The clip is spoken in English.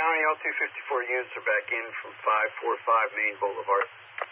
County, L254 units are back in from 545 Main Boulevard.